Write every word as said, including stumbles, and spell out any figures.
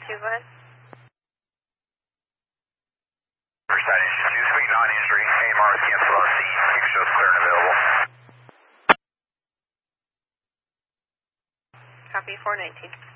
two, go ahead. Riverside engine two, speak non-injury, A M R is cancel on scene, make shows clear and available. Copy four nineteen.